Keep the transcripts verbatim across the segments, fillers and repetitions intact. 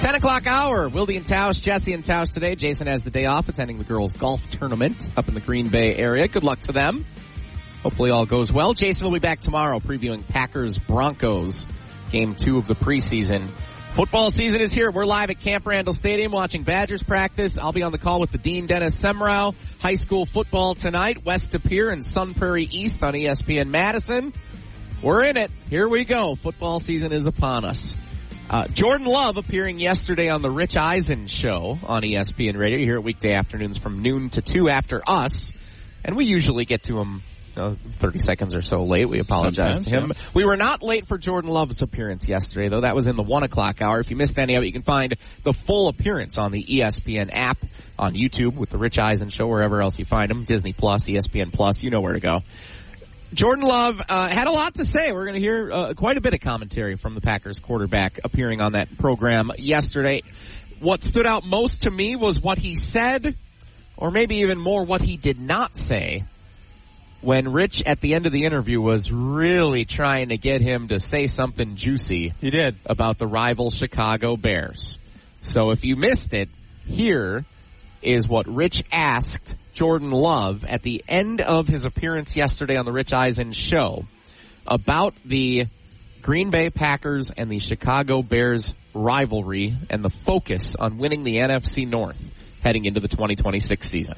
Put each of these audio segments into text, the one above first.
ten o'clock hour, Wilde and Tausch, Jesse and Tausch today. Jason has the day off attending the girls' golf tournament up in the Green Bay area. Good luck to them. Hopefully all goes well. Jason will be back tomorrow previewing Packers-Broncos, game two of the preseason. Football season is here. We're live at Camp Randall Stadium watching Badgers practice. I'll be on the call with the Dean Dennis Semrau. High school football tonight. West Superior and Sun Prairie East on E S P N Madison. We're in it. Here we go. Football season is upon us. Uh, Jordan Love appearing yesterday on the Rich Eisen show on E S P N Radio. You hear it weekday afternoons from noon to two after us. And we usually get to him uh, thirty seconds or so late. We apologize Sometimes, to him. yeah. We were not late for Jordan Love's appearance yesterday, though. That was in the one o'clock hour. If you missed any of it, you can find the full appearance on the E S P N app, on YouTube with the Rich Eisen show, wherever else you find him. Disney Plus, E S P N Plus, you know where to go. Jordan Love uh, had a lot to say. We're going to hear uh, quite a bit of commentary from the Packers quarterback appearing on that program yesterday. What stood out most to me was what he said, or maybe even more what he did not say, when Rich at the end of the interview was really trying to get him to say something juicy. He did. About the rival Chicago Bears. So if you missed it, here is what Rich asked Jordan Love at the end of his appearance yesterday on the Rich Eisen show about the Green Bay Packers and the Chicago Bears rivalry and the focus on winning the N F C North heading into the twenty twenty-six season.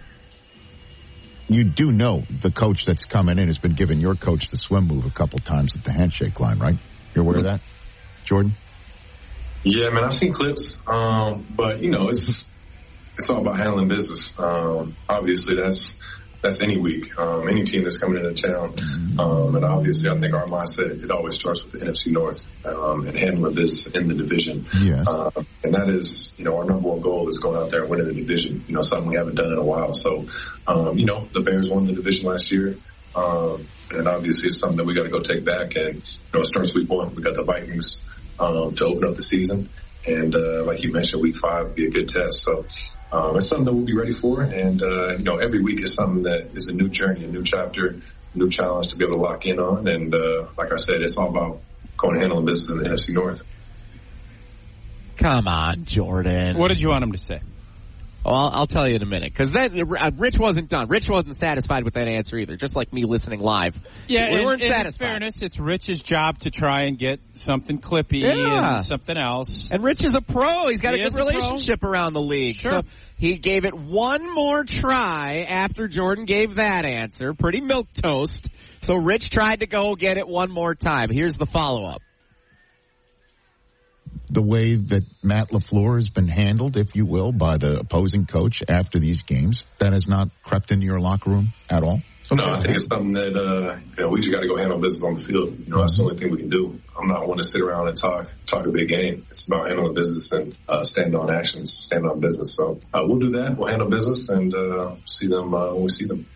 You do know the coach that's coming in has been giving your coach the swim move a couple times at the handshake line, right? You're aware of that, Jordan? Yeah, man, I've seen clips, um, but, you know, it's it's all about handling business. Um, obviously, that's that's any week, um, any team that's coming into town. Um, and obviously, I think our mindset, it always starts with the N F C North um, and handling business in the division. Yes. Uh, and that is, you know, our number one goal is going out there and winning the division, you know, something we haven't done in a while. So, um, you know, the Bears won the division last year. Um, and obviously, it's something that we got to go take back. And, you know, it starts week one. We got the Vikings um, to open up the season. And uh, like you mentioned, week five would be a good test. So um, it's something that we'll be ready for. And, uh, you know, every week is something that is a new journey, a new chapter, a new challenge to be able to lock in on. And uh, like I said, it's all about going and handling business in the N F C North. Come on, Jordan. What did you want him to say? Well, I'll, I'll tell you in a minute, because uh, Rich wasn't done. Rich wasn't satisfied with that answer either, just like me listening live. Yeah, we and, weren't and satisfied. In fairness, it's Rich's job to try and get something clippy Yeah. and something else. And Rich is a pro. He's got He a good is a pro. relationship around the league. Sure. So he gave it one more try after Jordan gave that answer. Pretty milquetoast. So Rich tried to go get it one more time. Here's the follow-up. The way that Matt LaFleur has been handled, if you will, by the opposing coach after these games, that has not crept into your locker room at all? No, I think it's something that, uh, you know, we just got to go handle business on the field. You know, that's the only thing we can do. I'm not one to sit around and talk, talk a big game. It's about handling business and, uh, stand on actions, stand on business. So, uh, we'll do that. We'll handle business and, uh, see them, uh, when we see them.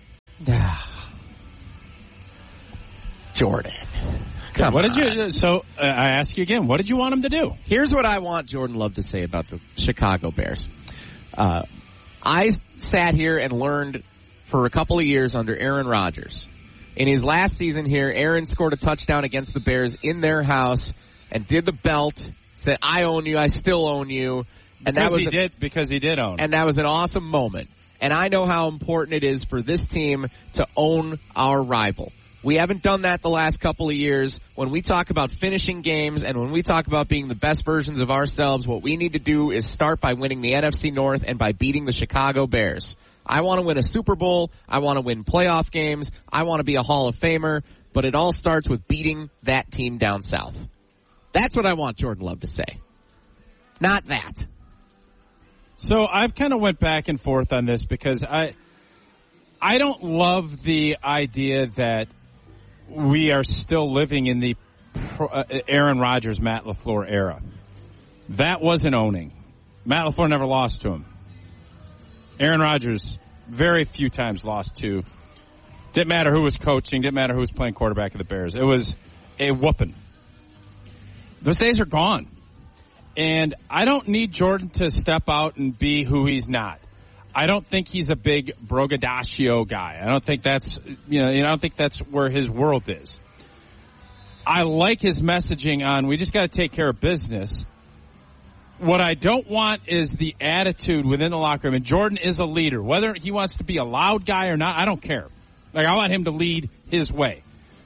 Jordan. Come what on. did you? So uh, I ask you again. What did you want him to do? Here's what I want Jordan Love to say about the Chicago Bears. Uh, I sat here and learned for a couple of years under Aaron Rodgers. In his last season here, Aaron scored a touchdown against the Bears in their house and did the belt, said, "I own you, I still own you." And because that was he a, did because he did own. And that was an awesome moment. And I know how important it is for this team to own our rival. We haven't done that the last couple of years. When we talk about finishing games and when we talk about being the best versions of ourselves, what we need to do is start by winning the N F C North and by beating the Chicago Bears. I want to win a Super Bowl. I want to win playoff games. I want to be a Hall of Famer. But it all starts with beating that team down south. That's what I want Jordan Love to say. Not that. So I've kind of went back and forth on this because I, I don't love the idea that we are still living in the uh, Aaron Rodgers, Matt LaFleur era. That wasn't owning. Matt LaFleur never lost to him. Aaron Rodgers very few times lost to. Didn't matter who was coaching. Didn't matter who was playing quarterback of the Bears. It was a whooping. Those days are gone. And I don't need Jordan to step out and be who he's not. I don't think he's a big braggadocio guy. I don't think that's, you know, I don't think that's where his world is. I like his messaging on we just got to take care of business. What I don't want is the attitude within the locker room. And Jordan is a leader. Whether he wants to be a loud guy or not, I don't care. Like, I want him to lead his way.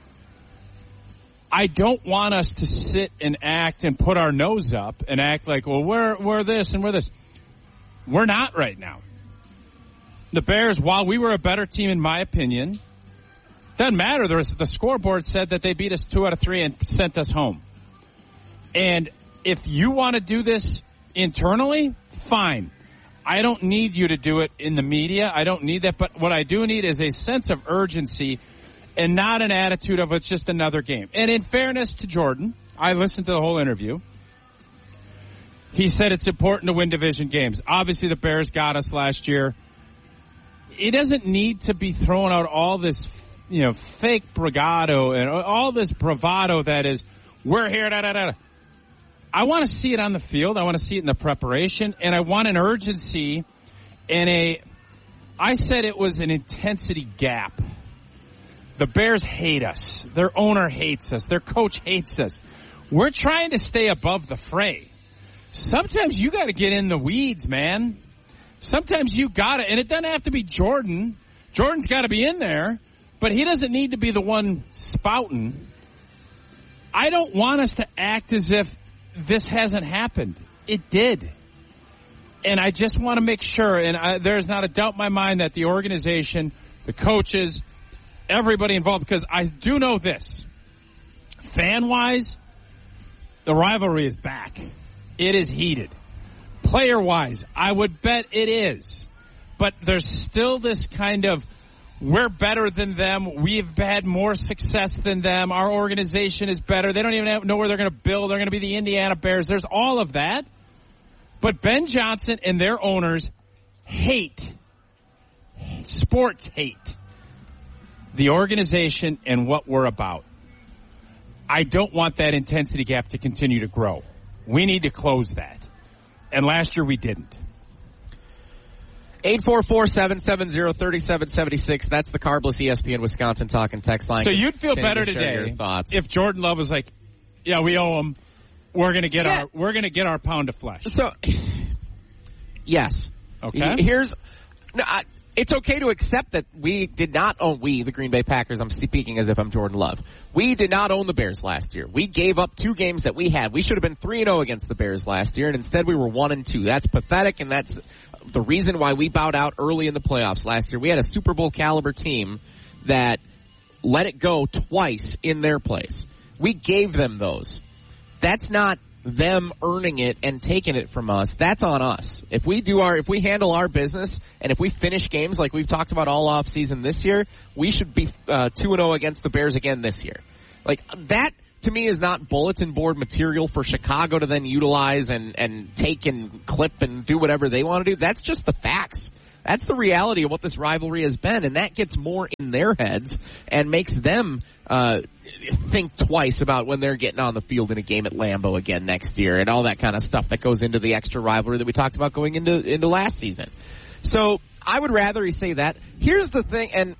I don't want us to sit and act and put our nose up and act like, well, we're, we're this and we're this. We're not right now. The Bears, while we were a better team, in my opinion, doesn't matter. There's, the scoreboard said that they beat us two out of three and sent us home. And if you want to do this internally, fine. I don't need you to do it in the media. I don't need that. But what I do need is a sense of urgency and not an attitude of it's just another game. And in fairness to Jordan, I listened to the whole interview. He said it's important to win division games. Obviously, the Bears got us last year. It doesn't need to be throwing out all this, you know, fake bravado and all this bravado that is, we're here, da, da, da. I want to see it on the field. I want to see it in the preparation. And I want an urgency and a, I said it was an intensity gap. The Bears hate us. Their owner hates us. Their coach hates us. We're trying to stay above the fray. Sometimes you got to get in the weeds, man. Sometimes you got to, and it doesn't have to be Jordan. Jordan's got to be in there, but he doesn't need to be the one spouting. I don't want us to act as if this hasn't happened. It did. And I just want to make sure, and I, there's not a doubt in my mind that the organization, the coaches, everybody involved, because I do know this. Fan-wise, the rivalry is back. It is heated. Player-wise, I would bet it is. But there's still this kind of, we're better than them. We've had more success than them. Our organization is better. They don't even have, know where they're going to build. They're going to be the Indiana Bears. There's all of that. But Ben Johnson and their owners hate, sports hate, the organization and what we're about. I don't want that intensity gap to continue to grow. We need to close that. And last year we didn't. eight four four, seven seven zero, three seven seven six. That's the Carbless E S P N Wisconsin Talk and Text line. So you'd feel better to today if Jordan Love was like, yeah, we owe him. We're going to get yeah. our we're going to get our pound of flesh. So yes. Okay. Here's no, I, it's okay to accept that we did not own, we, the Green Bay Packers, I'm speaking as if I'm Jordan Love. We did not own the Bears last year. We gave up two games that we had. We should have been three and oh against the Bears last year, and instead we were one and two. That's pathetic, and that's the reason why we bowed out early in the playoffs last year. We had a Super Bowl caliber team that let it go twice in their place. We gave them those. That's not them earning it and taking it from us. That's on us. If we do our, if we handle our business and if we finish games like we've talked about all off season this year, we should be uh, two and oh against the Bears again this year. Like that to me is not bulletin board material for Chicago to then utilize and, and take and clip and do whatever they want to do. That's just the facts. That's the reality of what this rivalry has been, and that gets more in their heads and makes them uh think twice about when they're getting on the field in a game at Lambeau again next year and all that kind of stuff that goes into the extra rivalry that we talked about going into into last season. So I would rather he say that. Here's the thing, and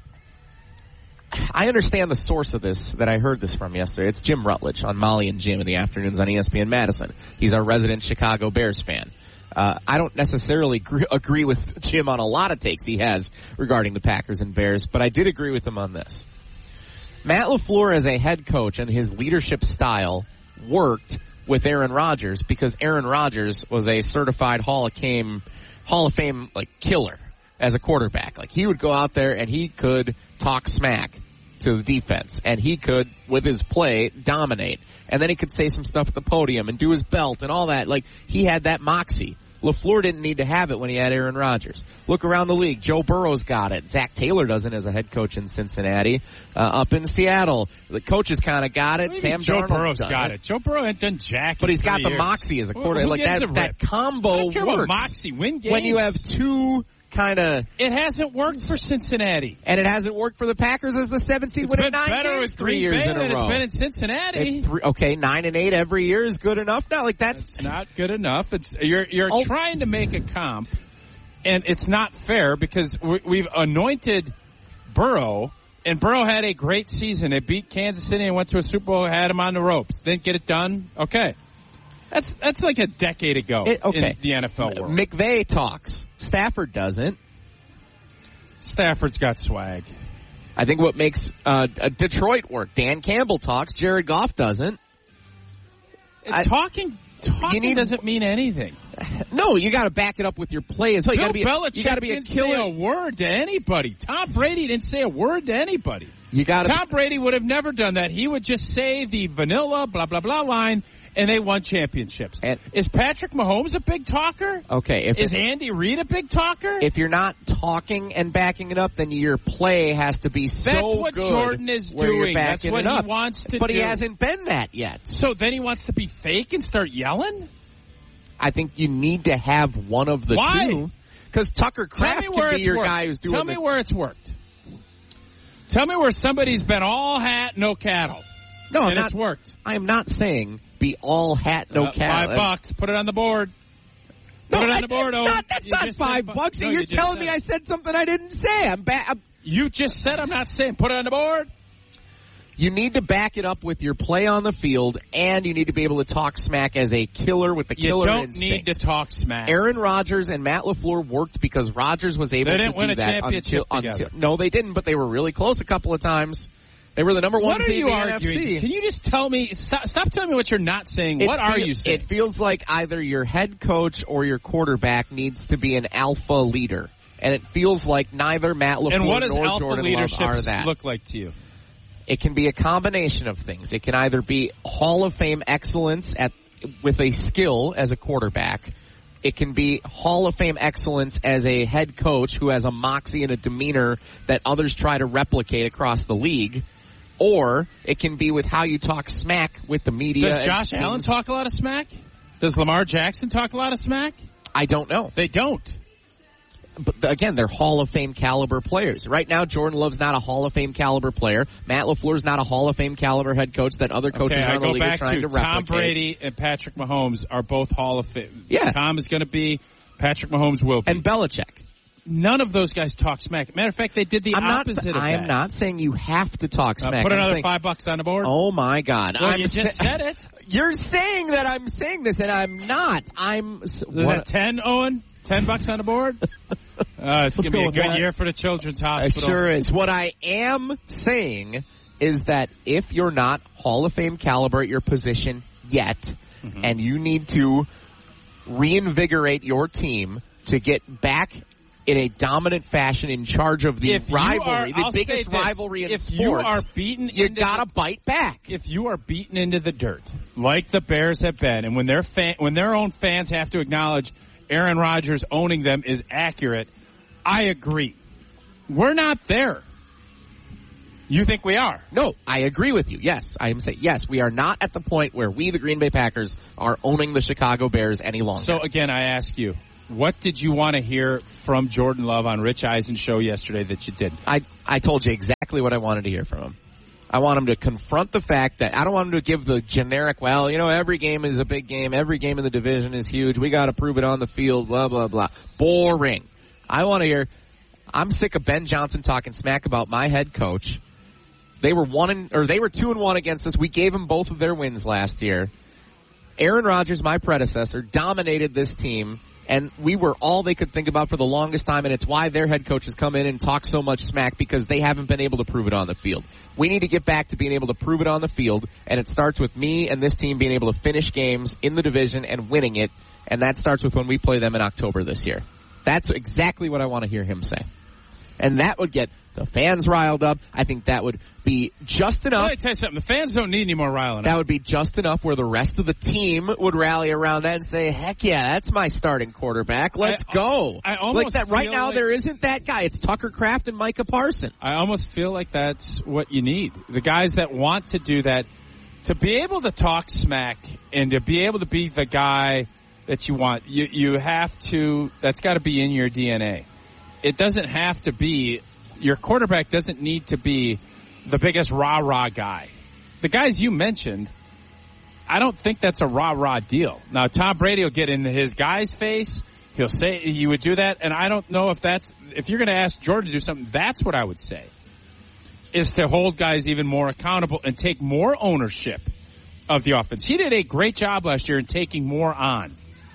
I understand the source of this that I heard this from yesterday. It's Jim Rutledge on Molly and Jim in the afternoons on E S P N Madison. He's our resident Chicago Bears fan. Uh, I don't necessarily agree, agree with Jim on a lot of takes he has regarding the Packers and Bears, but I did agree with him on this. Matt LaFleur as a head coach and his leadership style worked with Aaron Rodgers because Aaron Rodgers was a certified Hall of Fame, Hall of Fame like killer as a quarterback. Like he would go out there and he could talk smack to the defense, and he could, with his play, dominate. And then he could say some stuff at the podium and do his belt and all that. Like, he had that moxie. LaFleur didn't need to have it when he had Aaron Rodgers. Look around the league. Joe Burrow's got it. Zach Taylor doesn't as a head coach in Cincinnati. Uh, up in Seattle, the coaches kind of got it. Sam Joe Darnold Burrow's doesn't. got it. Joe Burrow ain't done jack. But he's got the years. moxie as a quarterback. Who Like that, that that combo I don't care works. about moxie. Win games. When you have two kind of... It hasn't worked for Cincinnati. And it hasn't worked for the Packers as the seventh seed winning nine better games with three Green years Bay in a than row. It's been in Cincinnati. Three, okay, nine and eight every year is good enough. Not like that's It's not good enough. It's you're you're oh. trying to make a comp, and it's not fair because we, we've anointed Burrow, and Burrow had a great season. They beat Kansas City and went to a Super Bowl, had him on the ropes. Didn't get it done. Okay. That's that's like a decade ago It, okay. in the N F L world. McVay talks. Stafford doesn't. Stafford's got swag. I think what makes uh, Detroit work. Dan Campbell talks. Jared Goff doesn't. I, talking talking you need, doesn't mean anything. No, you got to back it up with your play as well. You got to be. Belichick you got to be a didn't killer. say a word to anybody. Tom Brady didn't say a word to anybody. You got Tom Brady would have never done that. He would just say the vanilla blah blah blah line, and they won championships. And, is Patrick Mahomes a big talker? Okay. If is Andy Reid a big talker? If you're not talking and backing it up, then your play has to be so That's what good Jordan is where you're doing. That's backing what it up. he wants to but do. But he hasn't been that yet. So then he wants to be fake and start yelling? I think you need to have one of the Why? two. Because Tucker Kraft can be your worked. guy who's doing Tell me the, where it's worked. Tell me where somebody's been all hat, no cattle. No, I'm and not, it's worked. I am not saying be all hat, no uh, cattle. Five bucks. Put it on the board. No, Put it on I, the board, that's Owen. not, that's You not just five said, bucks. no, You're you just telling said. me I said something I didn't say. I'm ba- I'm, You just said I'm not saying. Put it on the board. You need to back it up with your play on the field, and you need to be able to talk smack as a killer with the You killer don't instinct. need to talk smack. Aaron Rodgers and Matt LaFleur worked because Rodgers was able They to didn't do win a that championship until, together. until no, they didn't, but they were really close a couple of times. They were the number one What are team you in the arguing? N F C. Can you just tell me? Stop, stop telling me what you're not saying. It what are feel- you saying? It feels like either your head coach or your quarterback needs to be an alpha leader, and it feels like neither Matt LaFleur and what does nor alpha Jordan Love leadership are that. look like to you? It can be a combination of things. It can either be Hall of Fame excellence at with a skill as a quarterback. It can be Hall of Fame excellence as a head coach who has a moxie and a demeanor that others try to replicate across the league. Or it can be with how you talk smack with the media. Does Josh and Allen talk a lot of smack? Does Lamar Jackson talk a lot of smack? I don't know. They don't. But again, they're Hall of Fame caliber players. Right now, Jordan Love's not a Hall of Fame caliber player. Matt LaFleur's not a Hall of Fame caliber head coach that other coaches okay, around I the go league are back trying to to replicate. Tom Brady and Patrick Mahomes are both Hall of Fame. Yeah. Tom is going to be. Patrick Mahomes will be. And Belichick. None of those guys talk smack. Matter of fact, they did the I'm opposite not, of I that. am not saying you have to talk Uh, smack. put I'm another saying, five bucks on the board. Oh my God! Well, I'm you just sa- said it. You're saying that I'm saying this, and I'm not. I'm. Is What, that ten, Owen? Ten bucks on the board? Uh, it's going to be a good year for the Children's it Hospital. sure is. What I am saying is that if you're not Hall of Fame caliber at your position yet, mm-hmm. and you need to reinvigorate your team to get back in a dominant fashion in charge of the if rivalry, are, the I'll biggest say this, rivalry in if sports, you are beaten you into gotta the, bite back. If you are beaten into the dirt, like the Bears have been, and when their fan, when their own fans have to acknowledge Aaron Rodgers owning them is accurate, I agree. We're not there. You think we are? No, I agree with you. Yes, I am saying yes. We are not at the point where we, the Green Bay Packers, are owning the Chicago Bears any longer. So again, I ask you, what did you want to hear from Jordan Love on Rich Eisen's show yesterday that you didn't? I I told you exactly what I wanted to hear from him. I want him to confront the fact that I don't want him to give the generic, well, you know, every game is a big game. Every game in the division is huge. We got to prove it on the field, blah, blah, blah. Boring. I want to hear, I'm sick of Ben Johnson talking smack about my head coach. They were one and, or they were two and one against us. We gave them both of their wins last year. Aaron Rodgers, my predecessor, dominated this team. And we were all they could think about for the longest time, and it's why their head coaches come in and talk so much smack because they haven't been able to prove it on the field. We need to get back to being able to prove it on the field, and it starts with me and this team being able to finish games in the division and winning it, and that starts with when we play them in October this year. That's exactly what I want to hear him say. And that would get the fans riled up. I think that would be just enough. Let me tell you something. The fans don't need any more riling up. That would be just enough where the rest of the team would rally around that and say, heck yeah, that's my starting quarterback. Let's I, go. I almost like that right now like, there isn't that guy. It's Tucker Kraft and Micah Parsons. I almost feel like that's what you need. The guys that want to do that, to be able to talk smack and to be able to be the guy that you want, you, you have to, that's got to be in your D N A. It doesn't have to be, your quarterback doesn't need to be the biggest rah-rah guy. The guys you mentioned, I don't think that's a rah-rah deal. Now, Tom Brady will get in his guy's face. He'll say you would do that, and I don't know if that's, if you're going to ask Jordan to do something, that's what I would say, is to hold guys even more accountable and take more ownership of the offense. He did a great job last year in taking more on.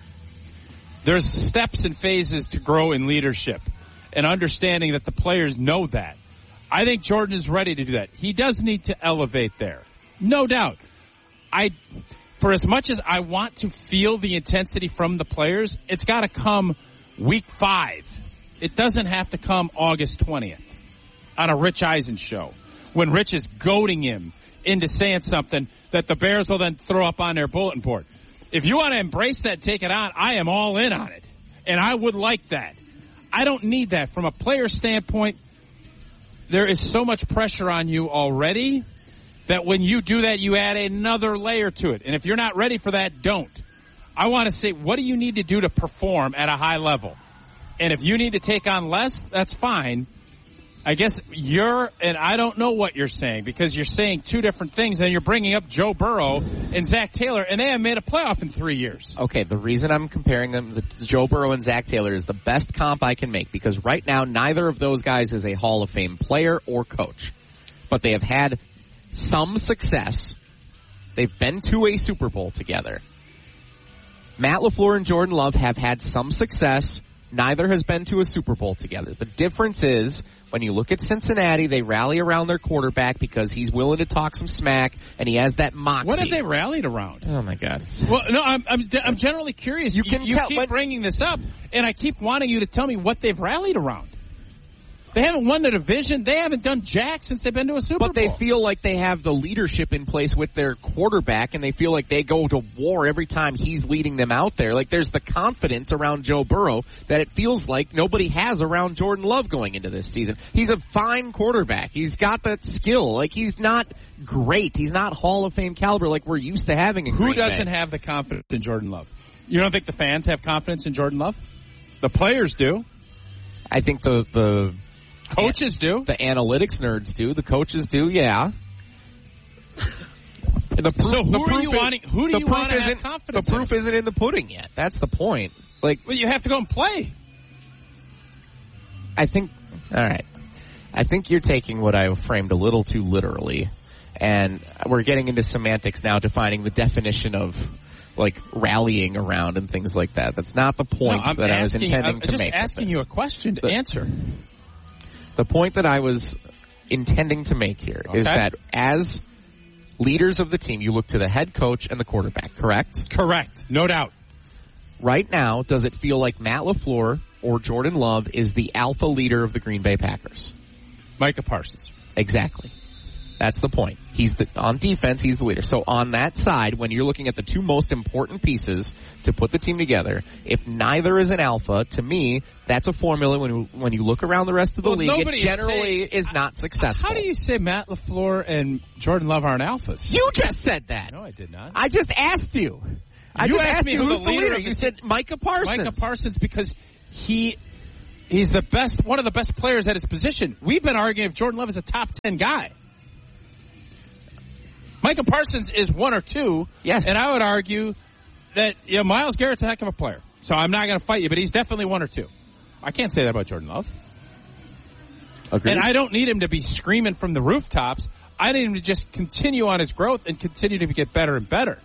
There's steps and phases to grow in leadership and understanding that the players know that. I think Jordan is ready to do that. He does need to elevate there. No doubt. I, for as much as I want to feel the intensity from the players, it's got to come week five. It doesn't have to come August twentieth on a Rich Eisen show when Rich is goading him into saying something that the Bears will then throw up on their bulletin board. If you want to embrace that, take it on, I am all in on it. And I would like that. I don't need that. From a player standpoint, there is so much pressure on you already that when you do that, you add another layer to it. And if you're not ready for that, don't. I want to say, what do you need to do to perform at a high level? And if you need to take on less, that's fine. I guess you're, and I don't know what you're saying because you're saying two different things and you're bringing up Joe Burrow and Zach Taylor, and they haven't made a playoff in three years. Okay, the reason I'm comparing them to Joe Burrow and Zach Taylor is the best comp I can make because right now neither of those guys is a Hall of Fame player or coach. But they have had some success. They've been to a Super Bowl together. Matt LaFleur and Jordan Love have had some success. Neither has been to a Super Bowl together. The difference is, when you look at Cincinnati, they rally around their quarterback because he's willing to talk some smack, and he has that moxie. What have they rallied around? Oh, my God. Well, no, I'm I'm, I'm generally curious. You, can you, you tell, keep but, bringing this up, and I keep wanting you to tell me what they've rallied around. They haven't won the division. They haven't done jack since they've been to a Super Bowl. But they feel like they have the leadership in place with their quarterback, and they feel like they go to war every time he's leading them out there. Like, there's the confidence around Joe Burrow that it feels like nobody has around Jordan Love going into this season. He's a fine quarterback. He's got that skill. Like, he's not great. He's not Hall of Fame caliber like we're used to having in Who Green doesn't Bay. have the confidence in Jordan Love? You don't think the fans have confidence in Jordan Love? The players do. I think the... the Coaches do. The analytics nerds do. The coaches do, yeah. The proof, so who the are proof you is, wanting? Who do you want to have confidence The proof in? isn't in the pudding yet. That's the point. Like, well, you have to go and play. I think, all right. I think you're taking what I framed a little too literally, and we're getting into semantics now, defining the definition of like rallying around and things like that. That's not the point no, that asking, I was intending I'm to just make. Asking you a question to the, answer. The point that I was intending to make here okay. is that as leaders of the team, you look to the head coach and the quarterback, correct? Correct. No doubt. Right now, does it feel like Matt LaFleur or Jordan Love is the alpha leader of the Green Bay Packers? Micah Parsons. Exactly. That's the point. He's the, on defense, he's the leader. So on that side, when you're looking at the two most important pieces to put the team together, if neither is an alpha, to me, that's a formula when you, when you look around the rest of the well, league, it generally is, saying, is not successful. How do you say Matt LaFleur and Jordan Love aren't alphas? You just said that. No, I did not. I just asked you. I you just asked, asked me you who who's the the leader. leader. You said Micah Parsons. Micah Parsons because he he's the best, one of the best players at his position. We've been arguing if Jordan Love is a top ten guy. Micah Parsons is one or two. Yes. And I would argue that you know, Myles Garrett's a heck of a player. So I'm not going to fight you, but he's definitely one or two. I can't say that about Jordan Love. Agreed. And I don't need him to be screaming from the rooftops. I need him to just continue on his growth and continue to get better and better.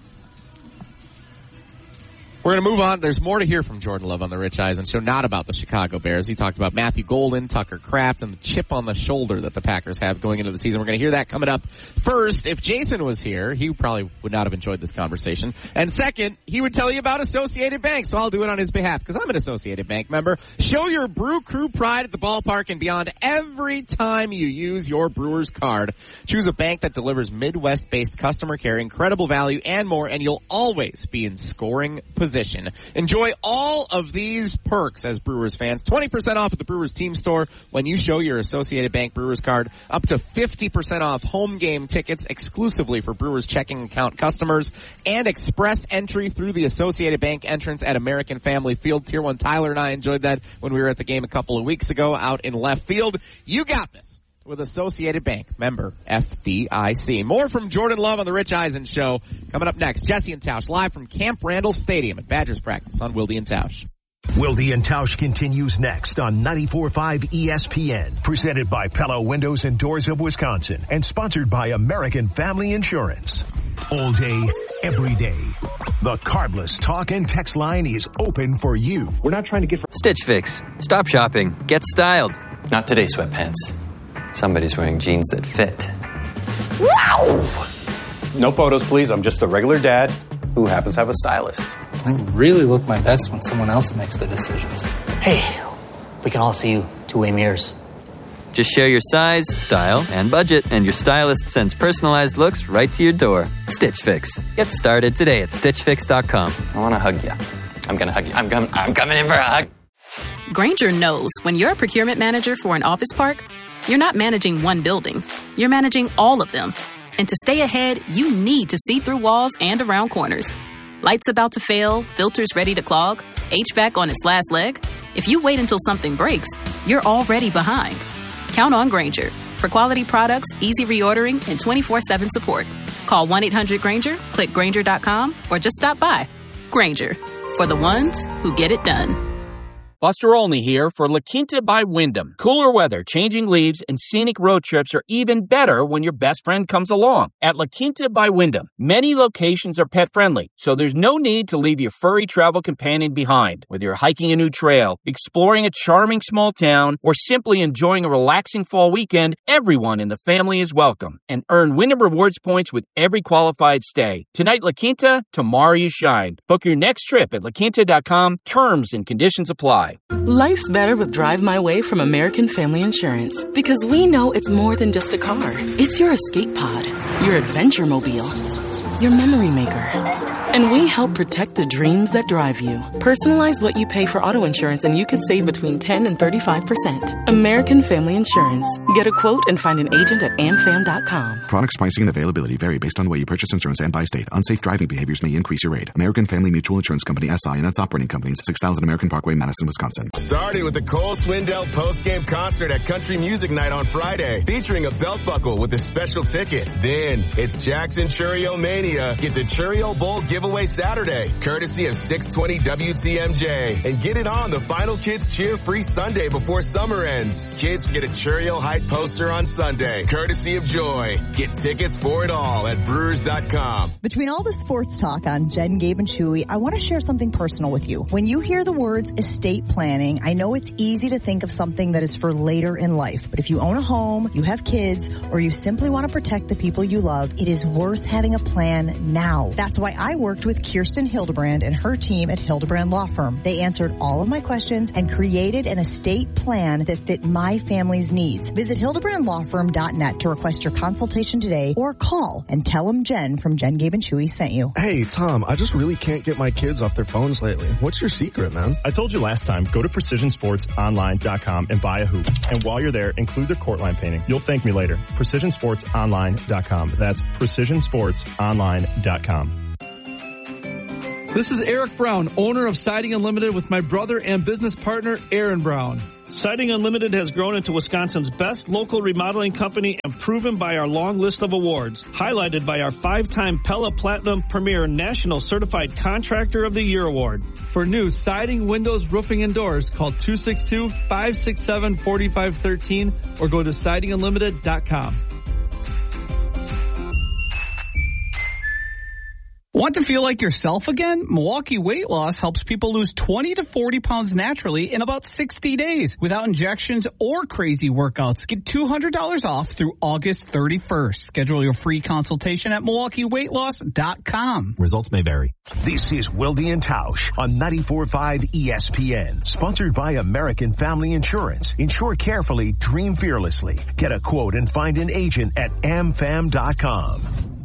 We're going to move on. There's more to hear from Jordan Love on the Rich Eisen Show, not about the Chicago Bears. He talked about Matthew Golden, Tucker Kraft, and the chip on the shoulder that the Packers have going into the season. We're going to hear that coming up. First, if Jason was here, he probably would not have enjoyed this conversation. And second, he would tell you about Associated Bank, so I'll do it on his behalf because I'm an Associated Bank member. Show your Brew Crew pride at the ballpark and beyond every time you use your Brewers card. Choose a bank that delivers Midwest-based customer care, incredible value, and more, and you'll always be in scoring position. Enjoy all of these perks as Brewers fans. twenty percent off at the Brewers team store when you show your Associated Bank Brewers card. Up to fifty percent off home game tickets exclusively for Brewers checking account customers. And express entry through the Associated Bank entrance at American Family Field. Tier one Tyler and I enjoyed that when we were at the game a couple of weeks ago out in left field. You got this with Associated Bank, member F D I C. More from Jordan Love on the Rich Eisen Show coming up next. Jesse and Tausch live from Camp Randall Stadium at Badgers practice on Wilde and Tausch. Wilde and Tausch continues next on ninety-four point five E S P N, presented by Pella Windows and Doors of Wisconsin, and sponsored by American Family Insurance. all day, every day. The Carbless talk and text line is open for you. We're not trying to get... Stitch Fix. Stop shopping. Get styled. Not today, sweatpants. Somebody's wearing jeans that fit. Wow! No photos, please. I'm just a regular dad who happens to have a stylist. I really look my best when someone else makes the decisions. Hey, we can all see you two-way mirrors. Just share your size, style, and budget, and your stylist sends personalized looks right to your door. Stitch Fix. Get started today at stitch fix dot com. I want to hug you. I'm going to hug you. I'm, com- I'm coming in for a hug. Grainger knows when you're a procurement manager for an office park, you're not managing one building. You're managing all of them. And to stay ahead, you need to see through walls and around corners. Lights about to fail, filters ready to clog, H V A C on its last leg. If you wait until something breaks, you're already behind. Count on Grainger for quality products, easy reordering, and twenty-four seven support. Call one eight hundred Grainger, click Grainger dot com, or just stop by. Grainger, for the ones who get it done. Buster Olney here for La Quinta by Wyndham. Cooler weather, changing leaves, and scenic road trips are even better when your best friend comes along. At La Quinta by Wyndham, many locations are pet-friendly, so there's no need to leave your furry travel companion behind. Whether you're hiking a new trail, exploring a charming small town, or simply enjoying a relaxing fall weekend, everyone in the family is welcome. And earn Wyndham Rewards points with every qualified stay. Tonight, La Quinta, tomorrow you shine. Book your next trip at la quinta dot com. Terms and conditions apply. Life's better with Drive My Way from American Family Insurance, because we know it's more than just a car. It's your escape pod, your adventure mobile, your memory maker. And we help protect the dreams that drive you. Personalize what you pay for auto insurance and you could save between ten and thirty-five percent. American Family Insurance. Get a quote and find an agent at am fam dot com. Products, pricing, and availability vary based on the way you purchase insurance and by state. Unsafe driving behaviors may increase your rate. American Family Mutual Insurance Company, S I and its operating companies, six thousand American Parkway, Madison, Wisconsin. Starting with the Cole Swindell post-game concert at Country Music Night on Friday, featuring a belt buckle with a special ticket. Then it's Jackson Churio Mania. Get the Churio Bowl giveaway Saturday, courtesy of six twenty W T M J. And get it on the Final Kids Cheer Free Sunday before summer ends. Kids get a Churio Hype poster on Sunday, courtesy of Joy. Get tickets for it all at brewers dot com. Between all the sports talk on Jen, Gabe, and Chewy, I want to share something personal with you. When you hear the words estate planning, I know it's easy to think of something that is for later in life. But if you own a home, you have kids, or you simply want to protect the people you love, it is worth having a plan now. That's why I worked with Kirsten Hildebrand and her team at Hildebrand Law Firm. They answered all of my questions and created an estate plan that fit my family's needs. Visit hildebrand law firm dot net to request your consultation today, or call and tell them Jen from Jen, Gabe, and Chewy sent you. Hey, Tom, I just really can't get my kids off their phones lately. What's your secret, man? I told you last time, go to precision sports online dot com and buy a hoop. And while you're there, include their court line painting. You'll thank me later. precision sports online dot com. That's precision sports online dot com. This is Eric Brown, owner of Siding Unlimited, with my brother and business partner, Aaron Brown. Siding Unlimited has grown into Wisconsin's best local remodeling company and proven by our long list of awards, highlighted by our five-time Pella Platinum Premier National Certified Contractor of the Year Award. For new siding, windows, roofing, and doors, call two six two, five six seven, four five one three or go to siding unlimited dot com. Want to feel like yourself again? Milwaukee Weight Loss helps people lose twenty to forty pounds naturally in about sixty days without injections or crazy workouts. Get two hundred dollars off through August thirty-first. Schedule your free consultation at milwaukee weight loss dot com. Results may vary. This is Wilde and Tausch on ninety-four point five E S P N. Sponsored by American Family Insurance. Insure carefully, dream fearlessly. Get a quote and find an agent at am fam dot com.